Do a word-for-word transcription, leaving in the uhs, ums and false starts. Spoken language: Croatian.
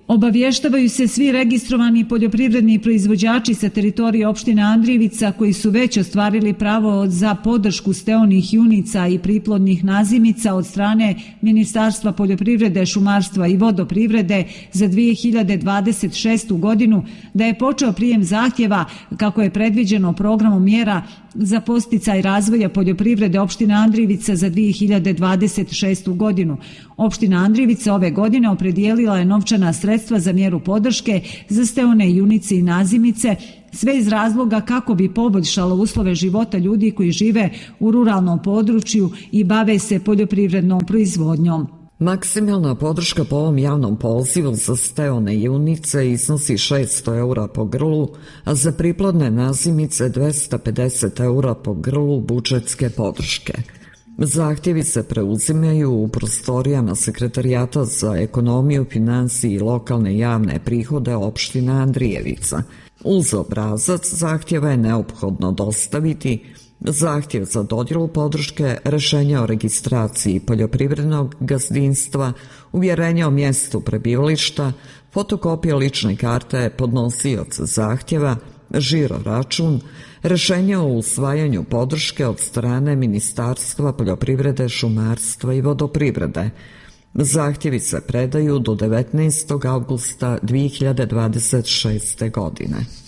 Obavještavaju se svi registrovani poljoprivredni proizvođači sa teritorije opštine Andrijevica koji su već ostvarili pravo za podršku steonih junica i priplodnih nazimica od strane Ministarstva poljoprivrede, šumarstva i vodoprivrede za dvije hiljade dvadeset šestu godinu, da je počeo prijem zahtjeva kako je predviđeno programom mjera za podsticaj razvoja poljoprivrede opštine Andrijevica za dvije hiljade dvadeset šestu godinu. Opština Andrijevica ove godine opredijelila je novčana sredstva za mjeru podrške za steone junice i nazimice, sve iz razloga kako bi poboljšalo uslove života ljudi koji žive u ruralnom području i bave se poljoprivrednom proizvodnjom. Maksimalna podrška po ovom javnom pozivu za steone junice iznosi šesto eura po grlu, a za priplodne nazimice dvesta pedeset eura po grlu budžetske podrške. Zahtjevi se preuzimaju u prostorijama Sekretarijata za ekonomiju, finansije i lokalne javne prihode opštine Andrijevica. Uz obrazac zahtjeva je neophodno dostaviti zahtjev za dodjelu podrške, rješenje o registraciji poljoprivrednog gazdinstva, uvjerenje o mjestu prebivališta, fotokopija lične karte podnosioca zahtjeva, žiro račun, rješenje o usvajanju podrške od strane Ministarstva poljoprivrede, šumarstva i vodoprivrede. Zahtjevi se predaju do devetnaestog avgusta dvije hiljade dvadeset šeste godine.